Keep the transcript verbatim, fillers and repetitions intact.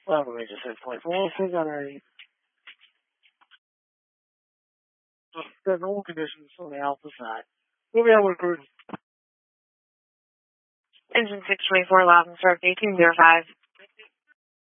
Well, let me just say point. Well, if we got a there's normal conditions on the alpha side, we'll be able to cruise. Engine six twenty-four, loud and start eighteen zero five.